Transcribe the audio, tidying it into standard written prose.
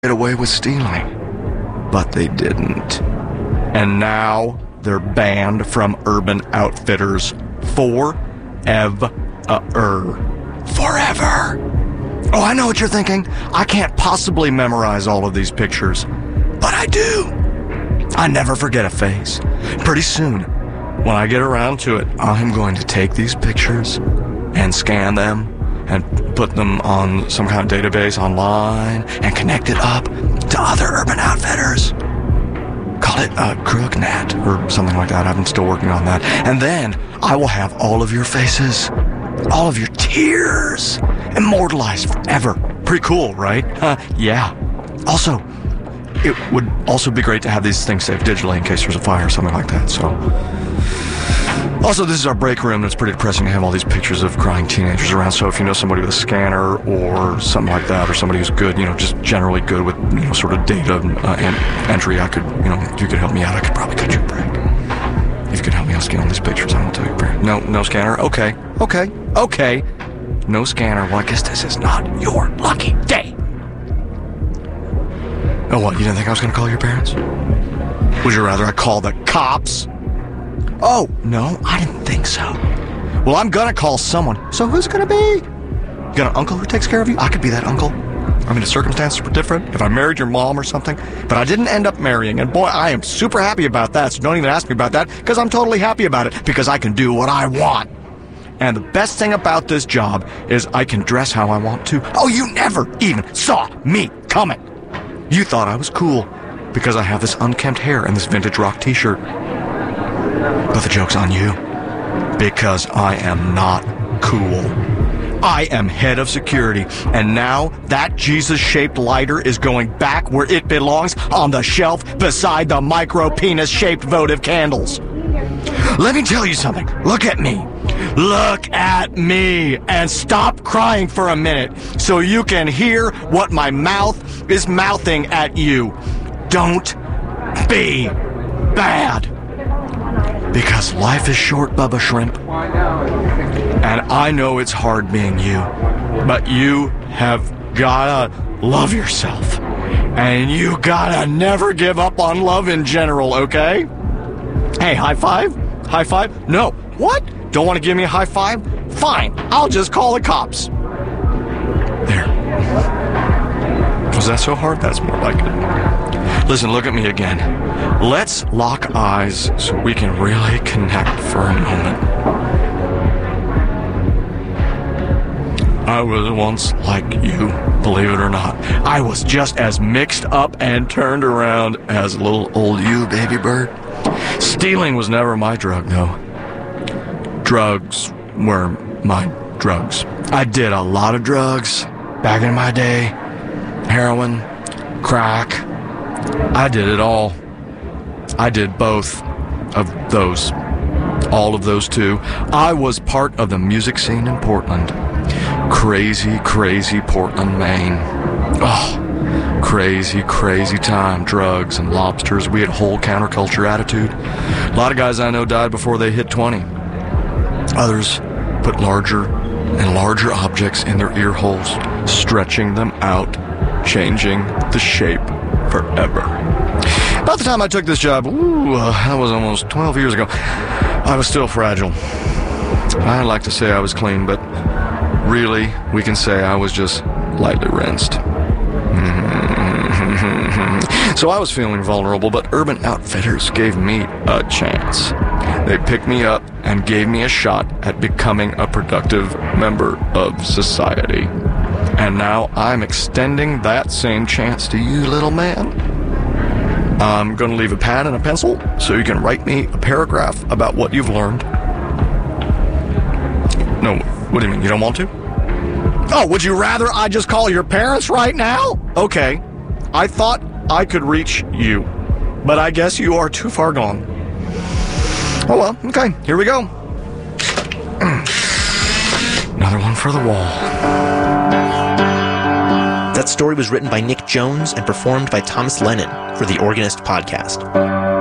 get away with stealing. But they didn't. And now they're banned from Urban Outfitters forever. Oh, I know what you're thinking. I can't possibly memorize all of these pictures. But I do. I never forget a face. Pretty soon, when I get around to it, I'm going to take these pictures and scan them and put them on some kind of database online and connect it up to other Urban Outfitters. Call it CrookNet or something like that. I'm still working on that. And then I will have all of your faces, all of your tears, immortalized forever. Pretty cool, right? Yeah. Also, it would also be great to have these things saved digitally in case there's a fire or something like that. So, also, this is our break room, and it's pretty depressing to have all these pictures of crying teenagers around. So if you know somebody with a scanner or something like that, or somebody who's good, just generally good with, sort of data entry, I could, you could help me out. I could probably cut you a break. If you could help me out scanning these pictures, I won't tell you a break. No scanner? Okay. No scanner. Well, I guess this is not your lucky day. Oh, what? You didn't think I was going to call your parents? Would you rather I call the cops? Oh, no, I didn't think so. Well, I'm going to call someone. So who's it going to be? You got an uncle who takes care of you? I could be that uncle. I mean, the circumstances were different if I married your mom or something. But I didn't end up marrying. And boy, I am super happy about that. So don't even ask me about that, because I'm totally happy about it, because I can do what I want. And the best thing about this job is I can dress how I want to. Oh, you never even saw me coming. You thought I was cool because I have this unkempt hair and this vintage rock t-shirt. But the joke's on you, because I am not cool. I am head of security, and now that Jesus-shaped lighter is going back where it belongs, on the shelf beside the micro-penis-shaped votive candles. Let me tell you something. Look at me. Look at me, and stop crying for a minute so you can hear what my mouth is mouthing at you. Don't be bad. Because life is short, Bubba Shrimp. And I know it's hard being you, but you have gotta love yourself. And you gotta never give up on love in general, okay? Hey, high five? High five? No. What? Don't want to give me a high five? Fine, I'll just call the cops. There. Was that so hard? That's more like it. Listen, look at me again. Let's lock eyes so we can really connect for a moment. I was once like you, believe it or not. I was just as mixed up and turned around as little old you, baby bird. Stealing was never my drug, though. Drugs were my drugs. I did a lot of drugs back in my day. Heroin, crack. I did it all. I did both of those. All of those too. I was part of the music scene in Portland. Crazy, crazy Portland, Maine. Oh, crazy, crazy time. Drugs and lobsters. We had a whole counterculture attitude. A lot of guys I know died before they hit 20. Others put larger and larger objects in their ear holes, stretching them out, changing the shape forever. About the time I took this job, that was almost 12 years ago, I was still fragile. I'd like to say I was clean, but really, we can say I was just lightly rinsed. So I was feeling vulnerable, but Urban Outfitters gave me a chance. They picked me up and gave me a shot at becoming a productive member of society. And now I'm extending that same chance to you, little man. I'm going to leave a pad and a pencil so you can write me a paragraph about what you've learned. No, what do you mean? You don't want to? Oh, would you rather I just call your parents right now? Okay. I thought I could reach you, but I guess you are too far gone. Oh well, okay, here we go. Another one for the wall. That story was written by Nick Jones and performed by Thomas Lennon for the Organist Podcast.